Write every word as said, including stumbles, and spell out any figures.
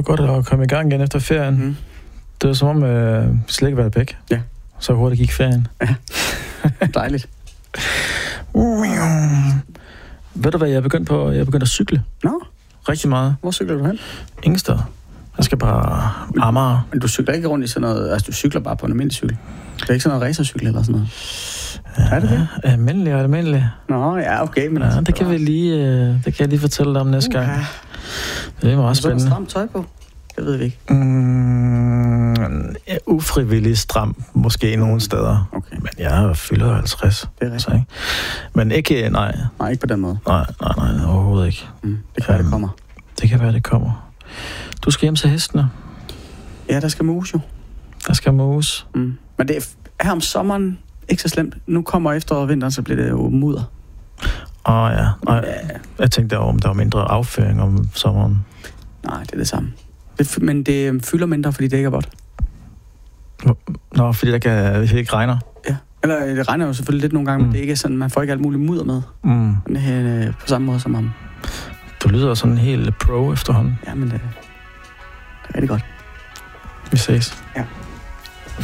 var godt at komme i gang igen efter ferien. Mm. Det var som om, øh, vi slet ikke været væk. Ja. Så hurtigt gik ferien. Ja, dejligt. Ved du hvad, jeg er begyndt på? Jeg er begyndt at cykle. Nå? Rigtig meget. Hvor cykler du hen? Ingen steder. Jeg skal bare Amager. Men du cykler ikke rundt i sådan noget... Altså, du cykler bare på en almindelig cykel. Det er ikke sådan noget racercykel eller sådan noget? Ja, er det det? Almindelig og almindelig. Nå, ja, okay. Men ja, altså, det kan vi lige, øh, det kan jeg lige fortælle dig om næste gang. Uh-huh. Det er meget spændende. Så er der stramt tøj på? Det ved vi ikke. Mm, ja, ufrivillig stram, måske nogle steder. Okay. Men jeg fylder halvtreds. Det er rigtigt. Så, ikke? Men ikke, nej. Nej, ikke på den måde. Nej, nej, nej, overhovedet ikke. Mm, det kan være, det kommer. Det kan være, det kommer. Du skal hjem til hestene. Ja, der skal mus jo. Der skal mus. Mm. Men det er her om sommeren ikke så slemt. Nu kommer efteråret og vinteren, så bliver det jo mudder. Åh oh, ja. Nej, ja. Jeg tænkte over, om der var mindre afføring om sommeren. Nej, det er det samme. Det, men det fylder mindre, fordi det ikke er vådt. Nå, fordi der kan, det ikke regner. Ja. Eller det regner jo selvfølgelig lidt nogle gange, mm. men det er ikke sådan, man får ikke alt muligt mudder med. Mm. Men det er på samme måde som om. Du lyder sådan helt pro efterhånden. Ja, men det, det er rigtig godt. Vi ses. Ja.